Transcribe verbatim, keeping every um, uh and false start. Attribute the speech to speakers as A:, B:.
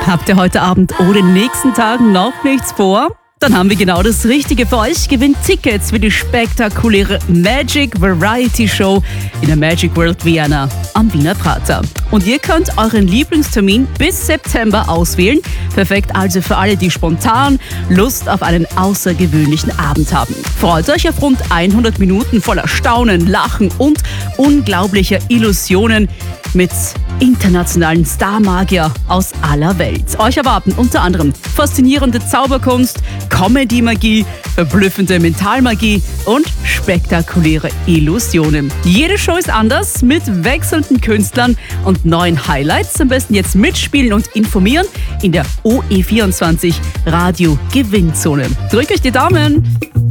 A: Habt ihr heute Abend oder in den nächsten Tagen noch nichts vor? Dann haben wir genau das Richtige für euch. Gewinnt Tickets für die spektakuläre Magic Variety Show in der Magic World Vienna am Wiener Prater. Und ihr könnt euren Lieblingstermin bis September auswählen. Perfekt also für alle, die spontan Lust auf einen außergewöhnlichen Abend haben. Freut euch auf rund hundert Minuten voller Staunen, Lachen und unglaublicher Illusionen mit internationalen Starmagier aus aller Welt. Euch erwarten unter anderem faszinierende Zauberkunst, Comedy-Magie, verblüffende Mentalmagie und spektakuläre Illusionen. Jede Show ist anders, mit wechselnden Künstlern und neuen Highlights. Am besten jetzt mitspielen und informieren in der O E vierundzwanzig Radio Gewinnzone. Drückt euch die Daumen!